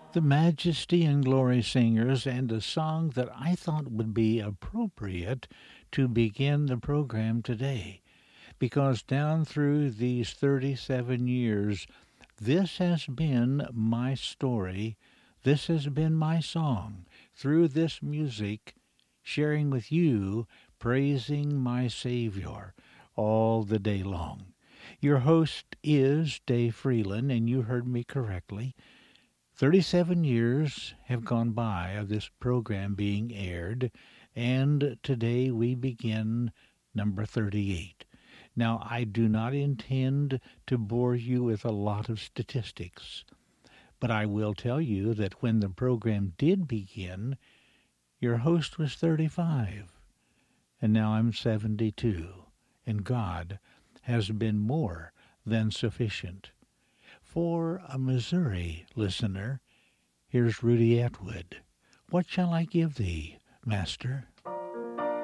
the Majesty and Glory Singers, and a song that I thought would be appropriate to begin the program today. Because down through these 37 years, this has been my story. This has been my song. Through this music, sharing with you, praising my Savior all the day long. Your host is Dave Freeland, and you heard me correctly. 37 years have gone by of this program being aired, and today we begin number 38. Now, I do not intend to bore you with a lot of statistics, but I will tell you that when the program did begin, your host was 35, and now I'm 72, and God has been more than sufficient. For a Missouri listener, here's Rudy Atwood. What shall I give thee, Master?